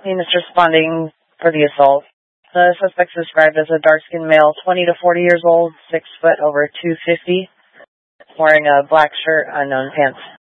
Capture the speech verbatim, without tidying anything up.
Venus responding for the assault. The suspect is described as a dark-skinned male, twenty to forty years old, six foot over two fifty, wearing a black shirt, unknown pants.